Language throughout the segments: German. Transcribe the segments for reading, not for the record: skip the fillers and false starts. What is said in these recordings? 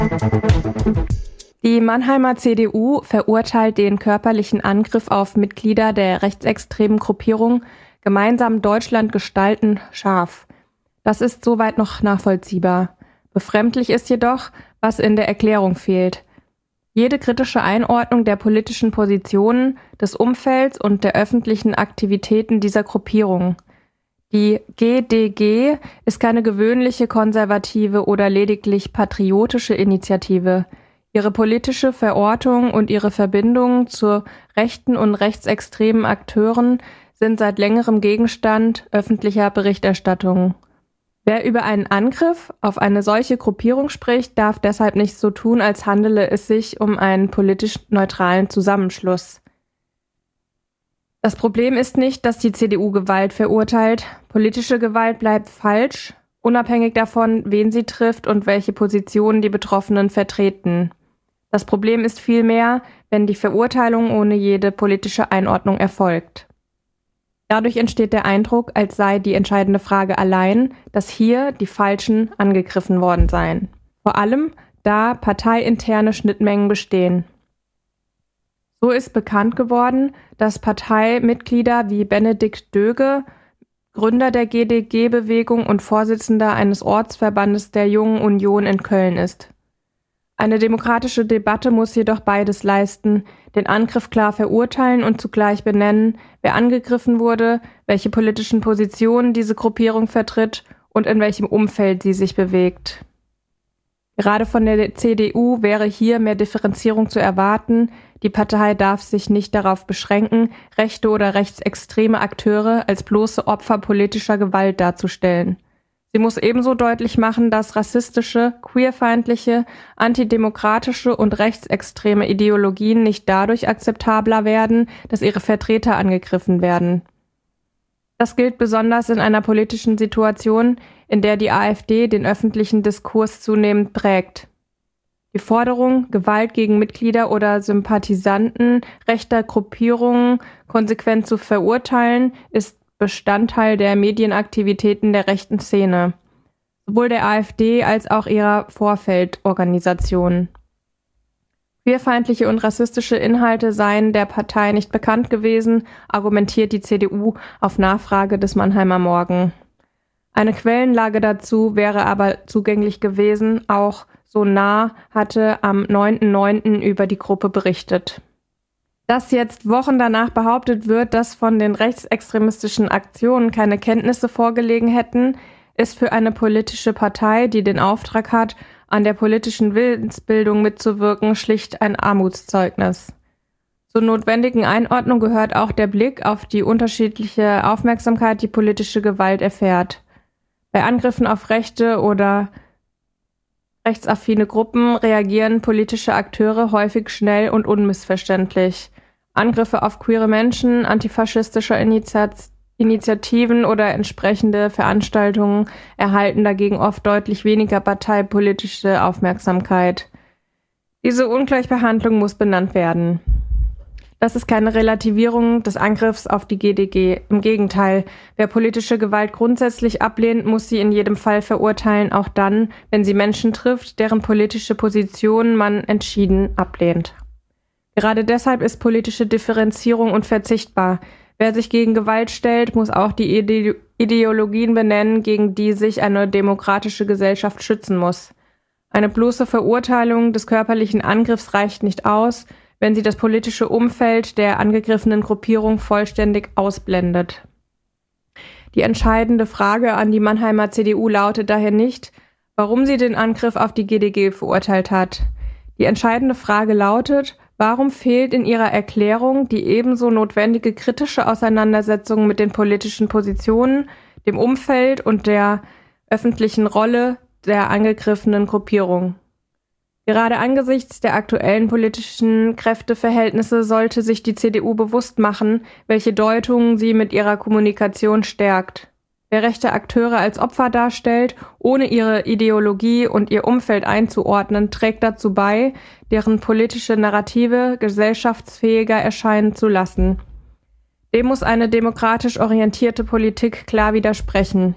Die Mannheimer CDU verurteilt den körperlichen Angriff auf Mitglieder der rechtsextremen Gruppierung Gemeinsam Deutschland gestalten scharf. Das ist soweit noch nachvollziehbar. Befremdlich ist jedoch, was in der Erklärung fehlt. Jede kritische Einordnung der politischen Positionen, des Umfelds und der öffentlichen Aktivitäten dieser Gruppierung. Die GdG ist keine gewöhnliche konservative oder lediglich patriotische Initiative. Ihre politische Verortung und ihre Verbindungen zu rechten und rechtsextremen Akteuren sind seit längerem Gegenstand öffentlicher Berichterstattung. Wer über einen Angriff auf eine solche Gruppierung spricht, darf deshalb nicht so tun, als handele es sich um einen politisch neutralen Zusammenschluss. Das Problem ist nicht, dass die CDU Gewalt verurteilt. Politische Gewalt bleibt falsch, unabhängig davon, wen sie trifft und welche Positionen die Betroffenen vertreten. Das Problem ist vielmehr, wenn die Verurteilung ohne jede politische Einordnung erfolgt. Dadurch entsteht der Eindruck, als sei die entscheidende Frage allein, dass hier die Falschen angegriffen worden seien. Vor allem, da parteiinterne Schnittmengen bestehen. So ist bekannt geworden, dass Parteimitglieder wie Benedikt Döge, Gründer der GdG-Bewegung und Vorsitzender eines Ortsverbandes der Jungen Union in Köln ist. Eine demokratische Debatte muss jedoch beides leisten, den Angriff klar verurteilen und zugleich benennen, wer angegriffen wurde, welche politischen Positionen diese Gruppierung vertritt und in welchem Umfeld sie sich bewegt. Gerade von der CDU wäre hier mehr Differenzierung zu erwarten. Die Partei darf sich nicht darauf beschränken, rechte oder rechtsextreme Akteure als bloße Opfer politischer Gewalt darzustellen. Sie muss ebenso deutlich machen, dass rassistische, queerfeindliche, antidemokratische und rechtsextreme Ideologien nicht dadurch akzeptabler werden, dass ihre Vertreter angegriffen werden. Das gilt besonders in einer politischen Situation, in der die AfD den öffentlichen Diskurs zunehmend prägt. Die Forderung, Gewalt gegen Mitglieder oder Sympathisanten rechter Gruppierungen konsequent zu verurteilen, ist Bestandteil der Medienaktivitäten der rechten Szene, sowohl der AfD als auch ihrer Vorfeldorganisationen. Queerfeindliche und rassistische Inhalte seien der Partei nicht bekannt gewesen, argumentiert die CDU auf Nachfrage des Mannheimer Morgen. Eine Quellenlage dazu wäre aber zugänglich gewesen, auch So Nah hatte am 9.9. über die Gruppe berichtet. Dass jetzt Wochen danach behauptet wird, dass von den rechtsextremistischen Aktionen keine Kenntnisse vorgelegen hätten, ist für eine politische Partei, die den Auftrag hat, an der politischen Willensbildung mitzuwirken, schlicht ein Armutszeugnis. Zur notwendigen Einordnung gehört auch der Blick auf die unterschiedliche Aufmerksamkeit, die politische Gewalt erfährt. Bei Angriffen auf rechte oder rechtsaffine Gruppen reagieren politische Akteure häufig schnell und unmissverständlich. Angriffe auf queere Menschen, antifaschistische Initiativen oder entsprechende Veranstaltungen erhalten dagegen oft deutlich weniger parteipolitische Aufmerksamkeit. Diese Ungleichbehandlung muss benannt werden. Das ist keine Relativierung des Angriffs auf die GdG. Im Gegenteil, wer politische Gewalt grundsätzlich ablehnt, muss sie in jedem Fall verurteilen, auch dann, wenn sie Menschen trifft, deren politische Positionen man entschieden ablehnt. Gerade deshalb ist politische Differenzierung unverzichtbar. Wer sich gegen Gewalt stellt, muss auch die Ideologien benennen, gegen die sich eine demokratische Gesellschaft schützen muss. Eine bloße Verurteilung des körperlichen Angriffs reicht nicht aus, wenn sie das politische Umfeld der angegriffenen Gruppierung vollständig ausblendet. Die entscheidende Frage an die Mannheimer CDU lautet daher nicht, warum sie den Angriff auf die GdG verurteilt hat. Die entscheidende Frage lautet, warum fehlt in ihrer Erklärung die ebenso notwendige kritische Auseinandersetzung mit den politischen Positionen, dem Umfeld und der öffentlichen Rolle der angegriffenen Gruppierung? Gerade angesichts der aktuellen politischen Kräfteverhältnisse sollte sich die CDU bewusst machen, welche Deutungen sie mit ihrer Kommunikation stärkt. Wer rechte Akteure als Opfer darstellt, ohne ihre Ideologie und ihr Umfeld einzuordnen, trägt dazu bei, deren politische Narrative gesellschaftsfähiger erscheinen zu lassen. Dem muss eine demokratisch orientierte Politik klar widersprechen.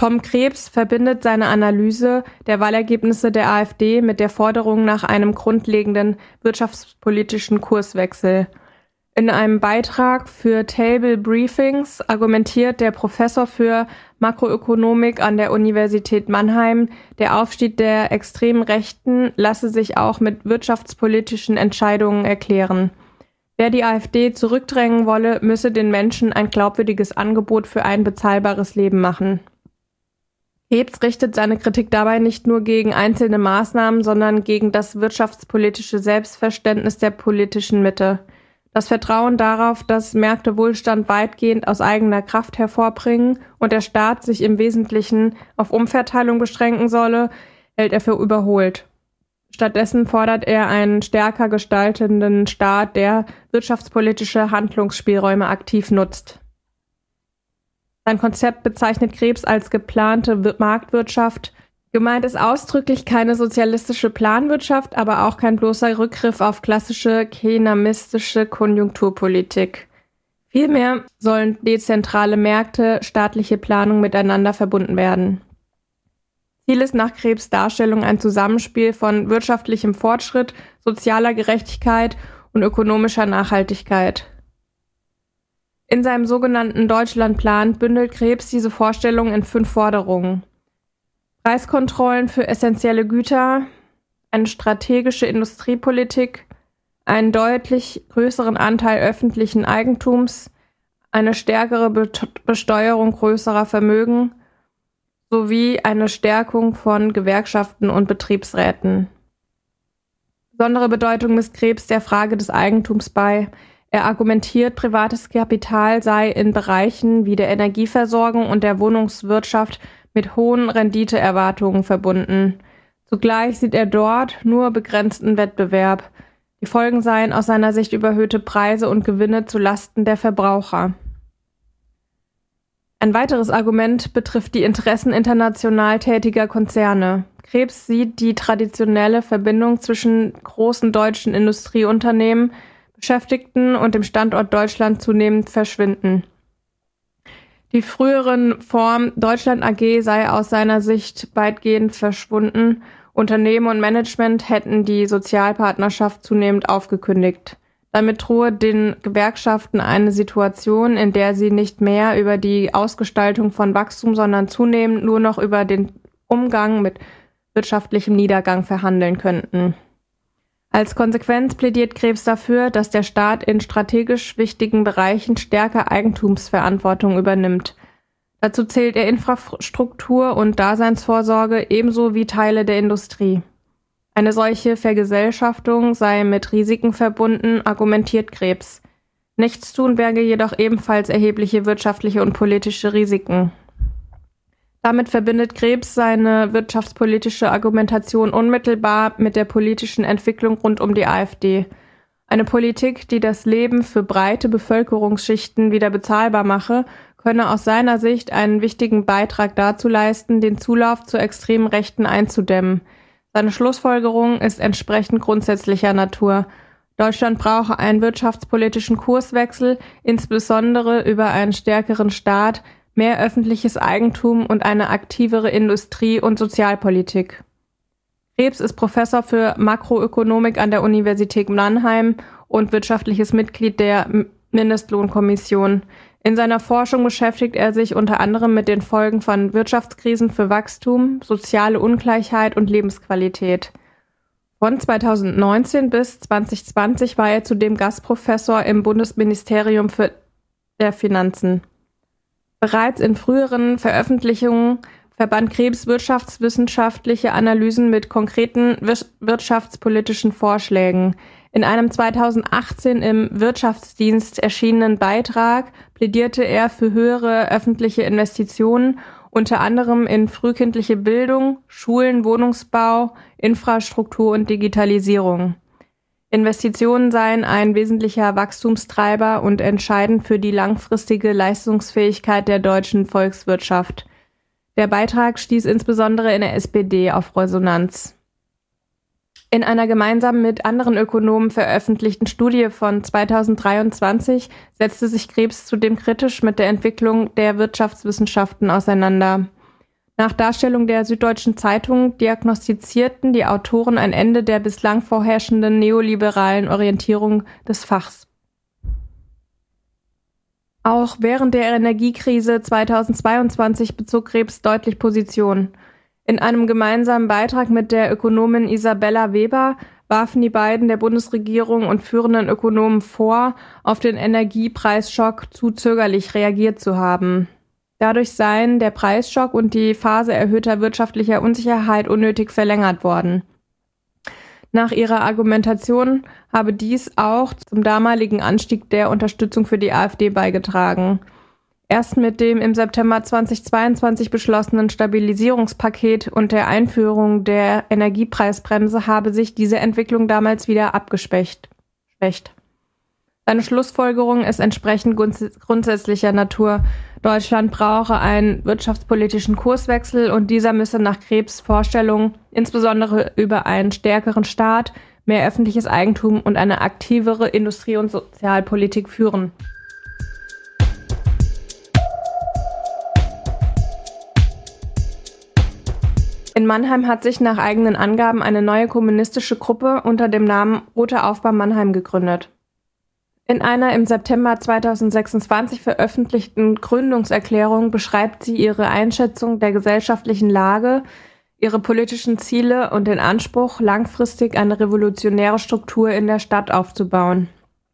Tom Krebs verbindet seine Analyse der Wahlergebnisse der AfD mit der Forderung nach einem grundlegenden wirtschaftspolitischen Kurswechsel. In einem Beitrag für Table Briefings argumentiert der Professor für Makroökonomik an der Universität Mannheim, der Aufstieg der extremen Rechten lasse sich auch mit wirtschaftspolitischen Entscheidungen erklären. Wer die AfD zurückdrängen wolle, müsse den Menschen ein glaubwürdiges Angebot für ein bezahlbares Leben machen. Krebs richtet seine Kritik dabei nicht nur gegen einzelne Maßnahmen, sondern gegen das wirtschaftspolitische Selbstverständnis der politischen Mitte. Das Vertrauen darauf, dass Märkte Wohlstand weitgehend aus eigener Kraft hervorbringen und der Staat sich im Wesentlichen auf Umverteilung beschränken solle, hält er für überholt. Stattdessen fordert er einen stärker gestaltenden Staat, der wirtschaftspolitische Handlungsspielräume aktiv nutzt. Sein Konzept bezeichnet Krebs als geplante Marktwirtschaft. Gemeint ist ausdrücklich keine sozialistische Planwirtschaft, aber auch kein bloßer Rückgriff auf klassische keynesianistische Konjunkturpolitik. Vielmehr sollen dezentrale Märkte, staatliche Planung miteinander verbunden werden. Ziel ist nach Krebs' Darstellung ein Zusammenspiel von wirtschaftlichem Fortschritt, sozialer Gerechtigkeit und ökonomischer Nachhaltigkeit. In seinem sogenannten Deutschlandplan bündelt Krebs diese Vorstellung in 5 Forderungen. Preiskontrollen für essentielle Güter, eine strategische Industriepolitik, einen deutlich größeren Anteil öffentlichen Eigentums, eine stärkere Besteuerung größerer Vermögen sowie eine Stärkung von Gewerkschaften und Betriebsräten. Besondere Bedeutung misst Krebs der Frage des Eigentums bei. Er argumentiert, privates Kapital sei in Bereichen wie der Energieversorgung und der Wohnungswirtschaft mit hohen Renditeerwartungen verbunden. Zugleich sieht er dort nur begrenzten Wettbewerb. Die Folgen seien aus seiner Sicht überhöhte Preise und Gewinne zu Lasten der Verbraucher. Ein weiteres Argument betrifft die Interessen international tätiger Konzerne. Krebs sieht die traditionelle Verbindung zwischen großen deutschen Industrieunternehmen, Beschäftigten und dem Standort Deutschland zunehmend verschwinden. Die früheren Form Deutschland AG sei aus seiner Sicht weitgehend verschwunden. Unternehmen und Management hätten die Sozialpartnerschaft zunehmend aufgekündigt. Damit drohe den Gewerkschaften eine Situation, in der sie nicht mehr über die Ausgestaltung von Wachstum, sondern zunehmend nur noch über den Umgang mit wirtschaftlichem Niedergang verhandeln könnten. Als Konsequenz plädiert Krebs dafür, dass der Staat in strategisch wichtigen Bereichen stärker Eigentumsverantwortung übernimmt. Dazu zählt er Infrastruktur und Daseinsvorsorge ebenso wie Teile der Industrie. Eine solche Vergesellschaftung sei mit Risiken verbunden, argumentiert Krebs. Nichtstun berge jedoch ebenfalls erhebliche wirtschaftliche und politische Risiken. Damit verbindet Krebs seine wirtschaftspolitische Argumentation unmittelbar mit der politischen Entwicklung rund um die AfD. Eine Politik, die das Leben für breite Bevölkerungsschichten wieder bezahlbar mache, könne aus seiner Sicht einen wichtigen Beitrag dazu leisten, den Zulauf zu extremen Rechten einzudämmen. Seine Schlussfolgerung ist entsprechend grundsätzlicher Natur. Deutschland brauche einen wirtschaftspolitischen Kurswechsel, insbesondere über einen stärkeren Staat, mehr öffentliches Eigentum und eine aktivere Industrie- und Sozialpolitik. Krebs ist Professor für Makroökonomik an der Universität Mannheim und wirtschaftliches Mitglied der Mindestlohnkommission. In seiner Forschung beschäftigt er sich unter anderem mit den Folgen von Wirtschaftskrisen für Wachstum, soziale Ungleichheit und Lebensqualität. Von 2019 bis 2020 war er zudem Gastprofessor im Bundesministerium der Finanzen. Bereits in früheren Veröffentlichungen verband Krebs wirtschaftswissenschaftliche Analysen mit konkreten wirtschaftspolitischen Vorschlägen. In einem 2018 im Wirtschaftsdienst erschienenen Beitrag plädierte er für höhere öffentliche Investitionen, unter anderem in frühkindliche Bildung, Schulen, Wohnungsbau, Infrastruktur und Digitalisierung. Investitionen seien ein wesentlicher Wachstumstreiber und entscheidend für die langfristige Leistungsfähigkeit der deutschen Volkswirtschaft. Der Beitrag stieß insbesondere in der SPD auf Resonanz. In einer gemeinsam mit anderen Ökonomen veröffentlichten Studie von 2023 setzte sich Krebs zudem kritisch mit der Entwicklung der Wirtschaftswissenschaften auseinander. Nach Darstellung der Süddeutschen Zeitung diagnostizierten die Autoren ein Ende der bislang vorherrschenden neoliberalen Orientierung des Fachs. Auch während der Energiekrise 2022 bezog Krebs deutlich Position. In einem gemeinsamen Beitrag mit der Ökonomin Isabella Weber warfen die beiden der Bundesregierung und führenden Ökonomen vor, auf den Energiepreisschock zu zögerlich reagiert zu haben. Dadurch seien der Preisschock und die Phase erhöhter wirtschaftlicher Unsicherheit unnötig verlängert worden. Nach ihrer Argumentation habe dies auch zum damaligen Anstieg der Unterstützung für die AfD beigetragen. Erst mit dem im September 2022 beschlossenen Stabilisierungspaket und der Einführung der Energiepreisbremse habe sich diese Entwicklung damals wieder abgeschwächt. Seine Schlussfolgerung ist entsprechend grundsätzlicher Natur. Deutschland brauche einen wirtschaftspolitischen Kurswechsel und dieser müsse nach Krebs' Vorstellungen insbesondere über einen stärkeren Staat, mehr öffentliches Eigentum und eine aktivere Industrie- und Sozialpolitik führen. In Mannheim hat sich nach eigenen Angaben eine neue kommunistische Gruppe unter dem Namen Roter Aufbau Mannheim gegründet. In einer im September 2026 veröffentlichten Gründungserklärung beschreibt sie ihre Einschätzung der gesellschaftlichen Lage, ihre politischen Ziele und den Anspruch, langfristig eine revolutionäre Struktur in der Stadt aufzubauen.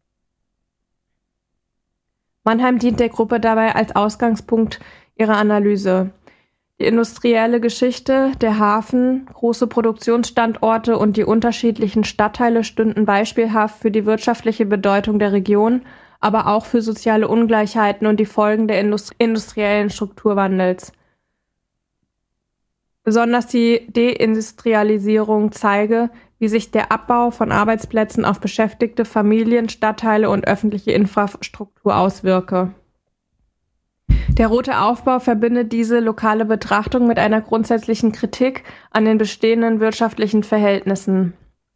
Mannheim dient der Gruppe dabei als Ausgangspunkt ihrer Analyse. Die industrielle Geschichte, der Hafen, große Produktionsstandorte und die unterschiedlichen Stadtteile stünden beispielhaft für die wirtschaftliche Bedeutung der Region, aber auch für soziale Ungleichheiten und die Folgen der industriellen Strukturwandels. Besonders die Deindustrialisierung zeige, wie sich der Abbau von Arbeitsplätzen auf Beschäftigte, Familien, Stadtteile und öffentliche Infrastruktur auswirke. Der Rote Aufbau verbindet diese lokale Betrachtung mit einer grundsätzlichen Kritik an den bestehenden wirtschaftlichen Verhältnissen.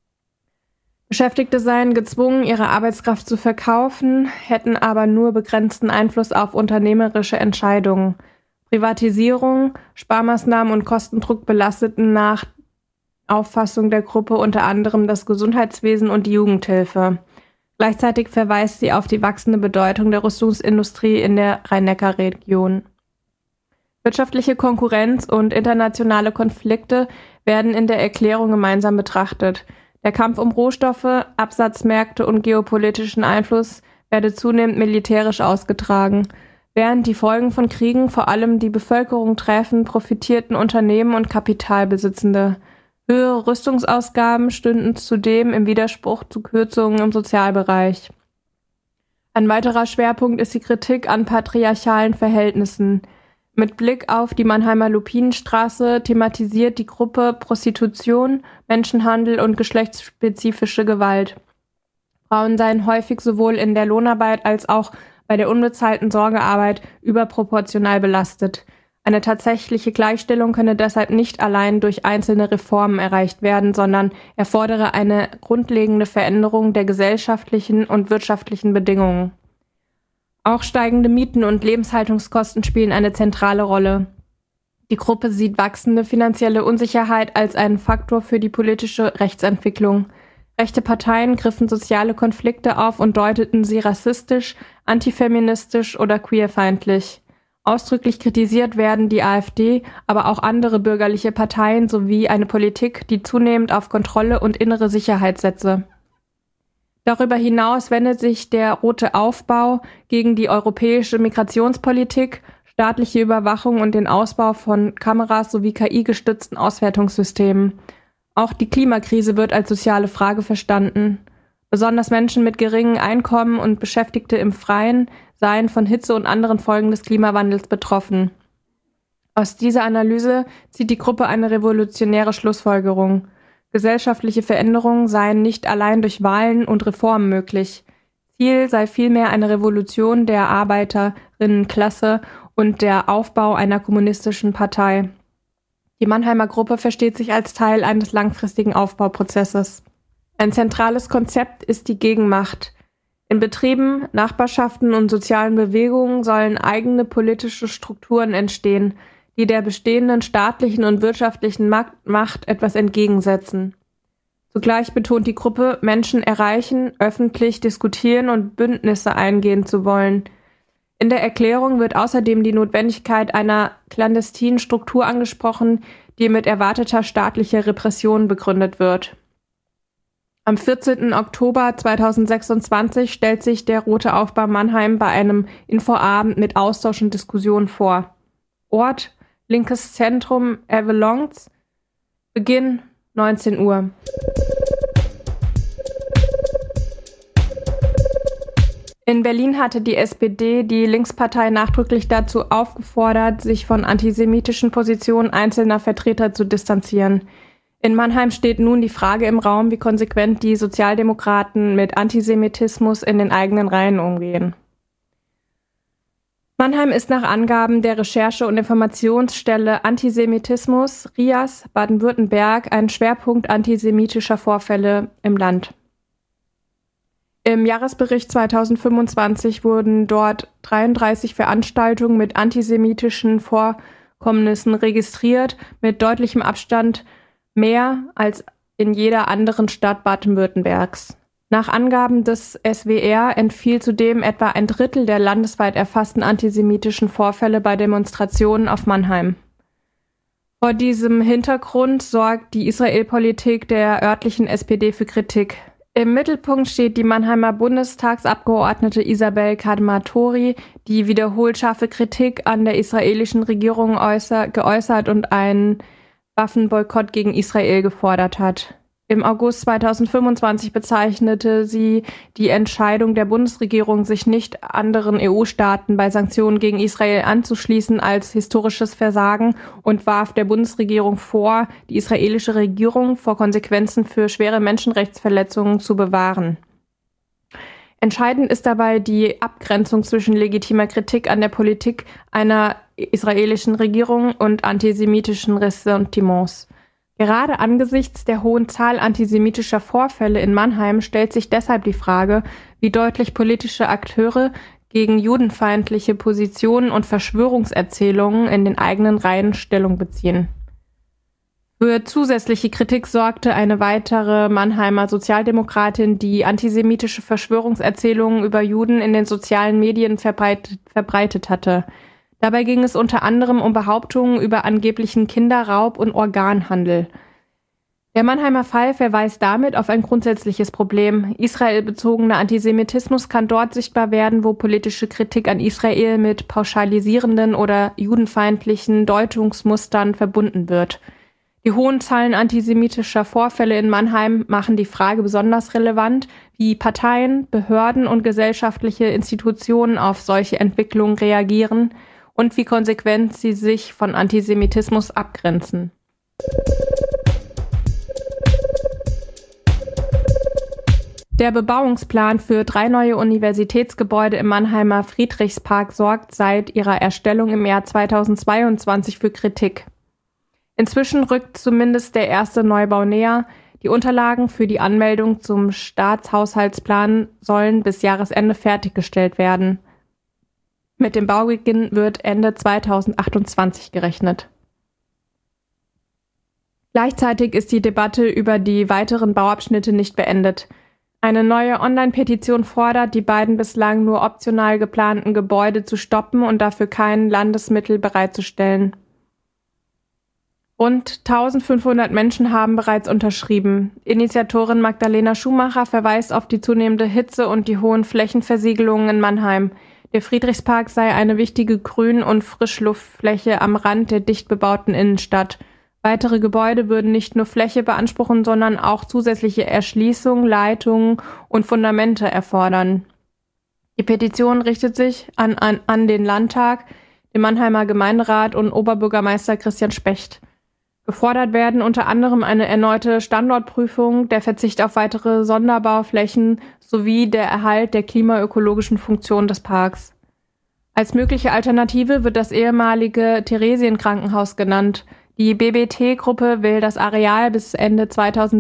Beschäftigte seien gezwungen, ihre Arbeitskraft zu verkaufen, hätten aber nur begrenzten Einfluss auf unternehmerische Entscheidungen. Privatisierung, Sparmaßnahmen und Kostendruck belasteten nach Auffassung der Gruppe unter anderem das Gesundheitswesen und die Jugendhilfe. Gleichzeitig verweist sie auf die wachsende Bedeutung der Rüstungsindustrie in der Rhein-Neckar-Region. Wirtschaftliche Konkurrenz und internationale Konflikte werden in der Erklärung gemeinsam betrachtet. Der Kampf um Rohstoffe, Absatzmärkte und geopolitischen Einfluss werde zunehmend militärisch ausgetragen. Während die Folgen von Kriegen vor allem die Bevölkerung treffen, profitierten Unternehmen und Kapitalbesitzende. Höhere Rüstungsausgaben stünden zudem im Widerspruch zu Kürzungen im Sozialbereich. Ein weiterer Schwerpunkt ist die Kritik an patriarchalen Verhältnissen. Mit Blick auf die Mannheimer Lupinenstraße thematisiert die Gruppe Prostitution, Menschenhandel und geschlechtsspezifische Gewalt. Frauen seien häufig sowohl in der Lohnarbeit als auch bei der unbezahlten Sorgearbeit überproportional belastet. Eine tatsächliche Gleichstellung könne deshalb nicht allein durch einzelne Reformen erreicht werden, sondern erfordere eine grundlegende Veränderung der gesellschaftlichen und wirtschaftlichen Bedingungen. Auch steigende Mieten und Lebenshaltungskosten spielen eine zentrale Rolle. Die Gruppe sieht wachsende finanzielle Unsicherheit als einen Faktor für die politische Rechtsentwicklung. Rechte Parteien griffen soziale Konflikte auf und deuteten sie rassistisch, antifeministisch oder queerfeindlich. Ausdrücklich kritisiert werden die AfD, aber auch andere bürgerliche Parteien sowie eine Politik, die zunehmend auf Kontrolle und innere Sicherheit setze. Darüber hinaus wendet sich der Rote Aufbau gegen die europäische Migrationspolitik, staatliche Überwachung und den Ausbau von Kameras sowie KI-gestützten Auswertungssystemen. Auch die Klimakrise wird als soziale Frage verstanden. Besonders Menschen mit geringem Einkommen und Beschäftigte im Freien seien von Hitze und anderen Folgen des Klimawandels betroffen. Aus dieser Analyse zieht die Gruppe eine revolutionäre Schlussfolgerung. Gesellschaftliche Veränderungen seien nicht allein durch Wahlen und Reformen möglich. Ziel sei vielmehr eine Revolution der Arbeiterinnenklasse und der Aufbau einer kommunistischen Partei. Die Mannheimer Gruppe versteht sich als Teil eines langfristigen Aufbauprozesses. Ein zentrales Konzept ist die Gegenmacht. In Betrieben, Nachbarschaften und sozialen Bewegungen sollen eigene politische Strukturen entstehen. die der bestehenden staatlichen und wirtschaftlichen Macht etwas entgegensetzen. Zugleich betont die Gruppe, Menschen erreichen, öffentlich diskutieren und Bündnisse eingehen zu wollen. In der Erklärung wird außerdem die Notwendigkeit einer clandestinen Struktur angesprochen, die mit erwarteter staatlicher Repression begründet wird. Am 14. Oktober 2026 stellt sich der Rote Aufbau Mannheim bei einem Infoabend mit Austausch und Diskussion vor. Ort: Linkes Zentrum Avalons. Beginn 19 Uhr. In Berlin hatte die SPD die Linkspartei nachdrücklich dazu aufgefordert, sich von antisemitischen Positionen einzelner Vertreter zu distanzieren. In Mannheim steht nun die Frage im Raum, wie konsequent die Sozialdemokraten mit Antisemitismus in den eigenen Reihen umgehen. Mannheim ist nach Angaben der Recherche- und Informationsstelle Antisemitismus RIAS Baden-Württemberg ein Schwerpunkt antisemitischer Vorfälle im Land. Im Jahresbericht 2025 wurden dort 33 Veranstaltungen mit antisemitischen Vorkommnissen registriert, mit deutlichem Abstand mehr als in jeder anderen Stadt Baden-Württembergs. Nach Angaben des SWR entfiel zudem etwa ein Drittel der landesweit erfassten antisemitischen Vorfälle bei Demonstrationen auf Mannheim. Vor diesem Hintergrund sorgt die Israel-Politik der örtlichen SPD für Kritik. Im Mittelpunkt steht die Mannheimer Bundestagsabgeordnete Isabel Kadmatori, die wiederholt scharfe Kritik an der israelischen Regierung geäußert und einen Waffenboykott gegen Israel gefordert hat. Im August 2025 bezeichnete sie die Entscheidung der Bundesregierung, sich nicht anderen EU-Staaten bei Sanktionen gegen Israel anzuschließen, als historisches Versagen und warf der Bundesregierung vor, die israelische Regierung vor Konsequenzen für schwere Menschenrechtsverletzungen zu bewahren. Entscheidend ist dabei die Abgrenzung zwischen legitimer Kritik an der Politik einer israelischen Regierung und antisemitischen Ressentiments. Gerade angesichts der hohen Zahl antisemitischer Vorfälle in Mannheim stellt sich deshalb die Frage, wie deutlich politische Akteure gegen judenfeindliche Positionen und Verschwörungserzählungen in den eigenen Reihen Stellung beziehen. Für zusätzliche Kritik sorgte eine weitere Mannheimer Sozialdemokratin, die antisemitische Verschwörungserzählungen über Juden in den sozialen Medien verbreitet hatte. Dabei ging es unter anderem um Behauptungen über angeblichen Kinderraub und Organhandel. Der Mannheimer Fall verweist damit auf ein grundsätzliches Problem. Israelbezogener Antisemitismus kann dort sichtbar werden, wo politische Kritik an Israel mit pauschalisierenden oder judenfeindlichen Deutungsmustern verbunden wird. Die hohen Zahlen antisemitischer Vorfälle in Mannheim machen die Frage besonders relevant, wie Parteien, Behörden und gesellschaftliche Institutionen auf solche Entwicklungen reagieren und wie konsequent sie sich von Antisemitismus abgrenzen. Der Bebauungsplan für 3 neue Universitätsgebäude im Mannheimer Friedrichspark sorgt seit ihrer Erstellung im Jahr 2022 für Kritik. Inzwischen rückt zumindest der erste Neubau näher. Die Unterlagen für die Anmeldung zum Staatshaushaltsplan sollen bis Jahresende fertiggestellt werden. Mit dem Baubeginn wird Ende 2028 gerechnet. Gleichzeitig ist die Debatte über die weiteren Bauabschnitte nicht beendet. Eine neue Online-Petition fordert, die beiden bislang nur optional geplanten Gebäude zu stoppen und dafür kein Landesmittel bereitzustellen. Rund 1500 Menschen haben bereits unterschrieben. Initiatorin Magdalena Schumacher verweist auf die zunehmende Hitze und die hohen Flächenversiegelungen in Mannheim. Der Friedrichspark sei eine wichtige Grün- und Frischluftfläche am Rand der dicht bebauten Innenstadt. Weitere Gebäude würden nicht nur Fläche beanspruchen, sondern auch zusätzliche Erschließung, Leitungen und Fundamente erfordern. Die Petition richtet sich an den Landtag, den Mannheimer Gemeinderat und Oberbürgermeister Christian Specht. Gefordert werden unter anderem eine erneute Standortprüfung, der Verzicht auf weitere Sonderbauflächen sowie der Erhalt der klimaökologischen Funktion des Parks. Als mögliche Alternative wird das ehemalige Theresienkrankenhaus genannt. Die BBT-Gruppe will das Areal bis Ende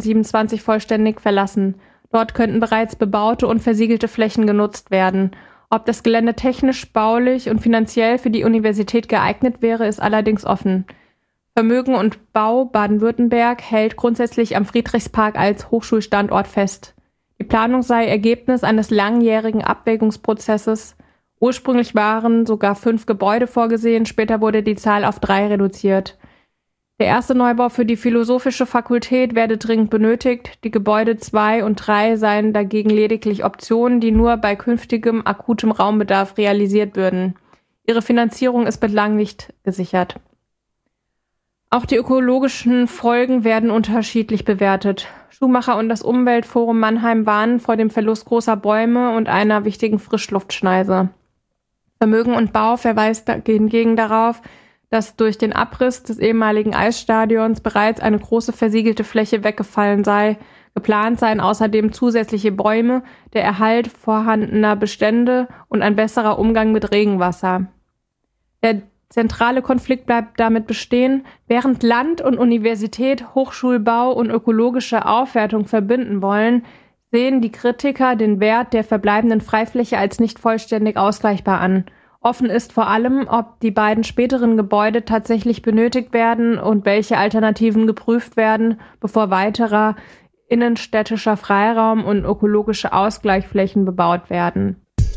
2027 vollständig verlassen. Dort könnten bereits bebaute und versiegelte Flächen genutzt werden. Ob das Gelände technisch, baulich und finanziell für die Universität geeignet wäre, ist allerdings offen. Vermögen und Bau Baden-Württemberg hält grundsätzlich am Friedrichspark als Hochschulstandort fest. Die Planung sei Ergebnis eines langjährigen Abwägungsprozesses. Ursprünglich waren sogar 5 Gebäude vorgesehen, später wurde die Zahl auf 3 reduziert. Der erste Neubau für die Philosophische Fakultät werde dringend benötigt. Die Gebäude 2 und 3 seien dagegen lediglich Optionen, die nur bei künftigem akutem Raumbedarf realisiert würden. Ihre Finanzierung ist bislang nicht gesichert. Auch die ökologischen Folgen werden unterschiedlich bewertet. Schumacher und das Umweltforum Mannheim warnen vor dem Verlust großer Bäume und einer wichtigen Frischluftschneise. Vermögen und Bau verweist hingegen darauf, dass durch den Abriss des ehemaligen Eisstadions bereits eine große versiegelte Fläche weggefallen sei. Geplant seien außerdem zusätzliche Bäume, der Erhalt vorhandener Bestände und ein besserer Umgang mit Regenwasser. Der zentrale Konflikt bleibt damit bestehen, während Land und Universität Hochschulbau und ökologische Aufwertung verbinden wollen, sehen die Kritiker den Wert der verbleibenden Freifläche als nicht vollständig ausgleichbar an. Offen ist vor allem, ob die beiden späteren Gebäude tatsächlich benötigt werden und welche Alternativen geprüft werden, bevor weiterer innenstädtischer Freiraum und ökologische Ausgleichsflächen bebaut werden.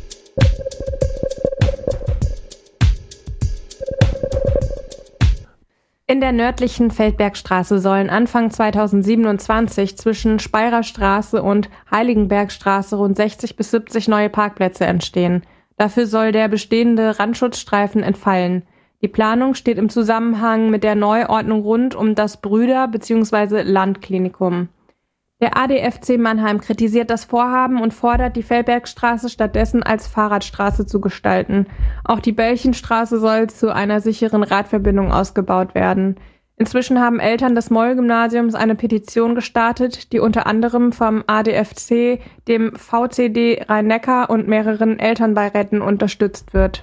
In der nördlichen Feldbergstraße sollen Anfang 2027 zwischen Speyerer Straße und Heiligenbergstraße rund 60 bis 70 neue Parkplätze entstehen. Dafür soll der bestehende Randschutzstreifen entfallen. Die Planung steht im Zusammenhang mit der Neuordnung rund um das Brüder- bzw. Landklinikum. Der ADFC Mannheim kritisiert das Vorhaben und fordert, die Feldbergstraße stattdessen als Fahrradstraße zu gestalten. Auch die Belchenstraße soll zu einer sicheren Radverbindung ausgebaut werden. Inzwischen haben Eltern des Moll-Gymnasiums eine Petition gestartet, die unter anderem vom ADFC, dem VCD Rhein-Neckar und mehreren Elternbeiräten unterstützt wird.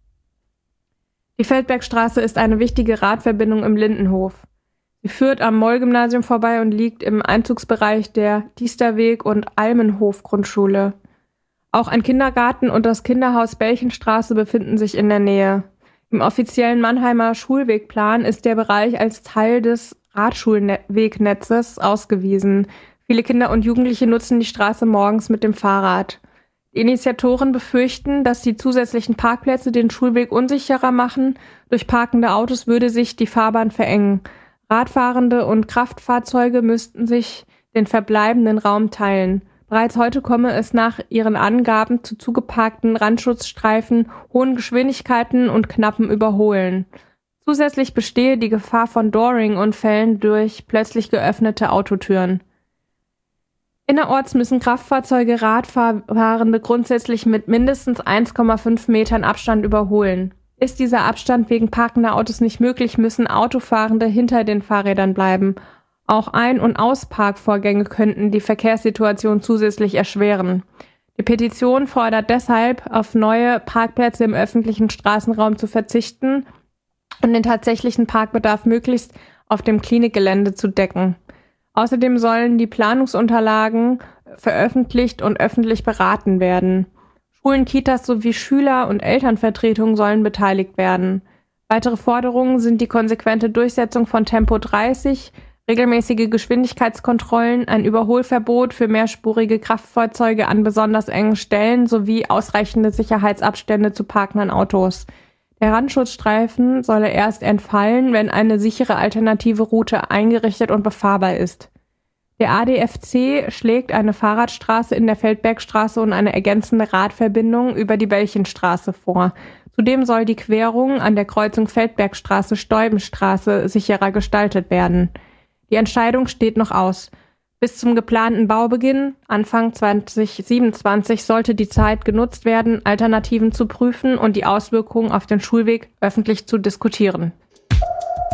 Die Feldbergstraße ist eine wichtige Radverbindung im Lindenhof. Sie führt am Moll-Gymnasium vorbei und liegt im Einzugsbereich der Diesterweg- und Almenhof-Grundschule. Auch ein Kindergarten und das Kinderhaus Belchenstraße befinden sich in der Nähe. Im offiziellen Mannheimer Schulwegplan ist der Bereich als Teil des Radschulwegnetzes ausgewiesen. Viele Kinder und Jugendliche nutzen die Straße morgens mit dem Fahrrad. Die Initiatoren befürchten, dass die zusätzlichen Parkplätze den Schulweg unsicherer machen. Durch parkende Autos würde sich die Fahrbahn verengen. Radfahrende und Kraftfahrzeuge müssten sich den verbleibenden Raum teilen. Bereits heute komme es nach ihren Angaben zu zugeparkten Randschutzstreifen, hohen Geschwindigkeiten und knappen Überholen. Zusätzlich bestehe die Gefahr von Dooring-Unfällen durch plötzlich geöffnete Autotüren. Innerorts müssen Kraftfahrzeuge Radfahrende grundsätzlich mit mindestens 1,5 Metern Abstand überholen. Ist dieser Abstand wegen parkender Autos nicht möglich, müssen Autofahrende hinter den Fahrrädern bleiben. Auch Ein- und Ausparkvorgänge könnten die Verkehrssituation zusätzlich erschweren. Die Petition fordert deshalb, auf neue Parkplätze im öffentlichen Straßenraum zu verzichten und den tatsächlichen Parkbedarf möglichst auf dem Klinikgelände zu decken. Außerdem sollen die Planungsunterlagen veröffentlicht und öffentlich beraten werden. Schulen, Kitas sowie Schüler- und Elternvertretungen sollen beteiligt werden. Weitere Forderungen sind die konsequente Durchsetzung von Tempo 30, regelmäßige Geschwindigkeitskontrollen, ein Überholverbot für mehrspurige Kraftfahrzeuge an besonders engen Stellen sowie ausreichende Sicherheitsabstände zu parkenden Autos. Der Randschutzstreifen solle erst entfallen, wenn eine sichere alternative Route eingerichtet und befahrbar ist. Der ADFC schlägt eine Fahrradstraße in der Feldbergstraße und eine ergänzende Radverbindung über die Belchenstraße vor. Zudem soll die Querung an der Kreuzung Feldbergstraße-Steubenstraße sicherer gestaltet werden. Die Entscheidung steht noch aus. Bis zum geplanten Baubeginn, Anfang 2027, sollte die Zeit genutzt werden, Alternativen zu prüfen und die Auswirkungen auf den Schulweg öffentlich zu diskutieren.